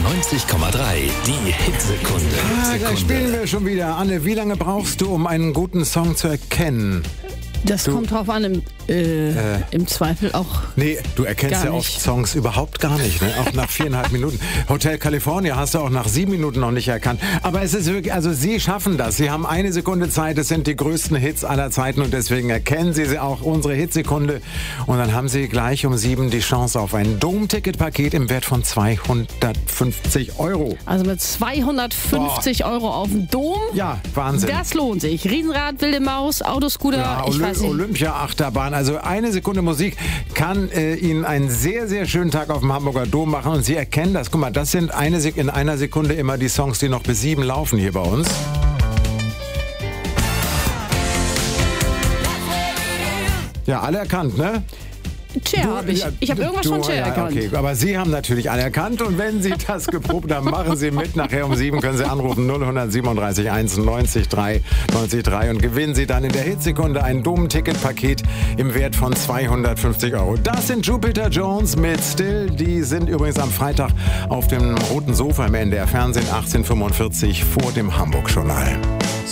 90,3. Die Hitsekunde. Da spielen wir schon wieder. Anne, wie lange brauchst du, um einen guten Song zu erkennen? Das kommt drauf an, im Zweifel auch. Nee, du erkennst ja oft Songs überhaupt gar nicht, ne? Auch nach 4,5 Minuten. Hotel California hast du auch nach 7 Minuten noch nicht erkannt. Aber es ist wirklich, also Sie schaffen das. Sie haben 1 Sekunde Zeit, es sind die größten Hits aller Zeiten und deswegen erkennen Sie auch, unsere Hitsekunde. Und dann haben Sie gleich um 7 die Chance auf ein Dom-Ticket-Paket im Wert von 250 €. Also mit 250 € auf dem Dom? Ja, Wahnsinn. Das lohnt sich. Riesenrad, wilde Maus, Autoscooter, ja, ich weiß nicht. Olympia-Achterbahn. Also 1 Sekunde Musik kann Ihnen einen sehr, sehr schönen Tag auf dem Hamburger Dom machen. Und Sie erkennen das. Guck mal, das sind in einer Sekunde immer die Songs, die noch bis 7 laufen hier bei uns. Ja, alle erkannt, ne? Cher habe ich. Ich habe irgendwas von Cher erkannt. Okay, aber Sie haben natürlich alle erkannt. Und wenn Sie das geprobt haben, machen Sie mit. Nachher um 7 können Sie anrufen 0137 1 90 3 90 3 und gewinnen Sie dann in der Hitsekunde ein Dom-Ticket-Paket im Wert von 250 €. Das sind Jupiter Jones mit Still. Die sind übrigens am Freitag auf dem roten Sofa im NDR Fernsehen 18:45 vor dem Hamburg-Journal.